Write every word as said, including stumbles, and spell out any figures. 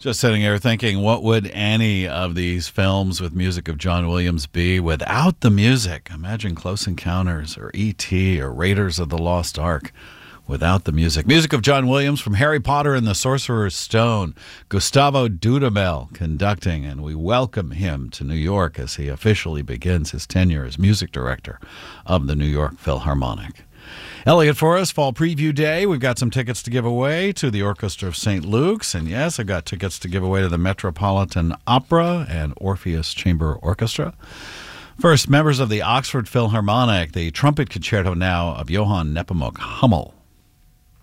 Just sitting here thinking, what would any of these films with music of John Williams be without the music? Imagine Close Encounters or E T or Raiders of the Lost Ark without the music. Music of John Williams from Harry Potter and the Sorcerer's Stone. Gustavo Dudamel conducting, and we welcome him to New York as he officially begins his tenure as music director of the New York Philharmonic. Elliot Forrest, Fall Preview Day. We've got some tickets to give away to the Orchestra of Saint Luke's. And yes, I've got tickets to give away to the Metropolitan Opera and Orpheus Chamber Orchestra. First, members of the Oxford Philharmonic, the trumpet concerto now of Johann Nepomuk Hummel.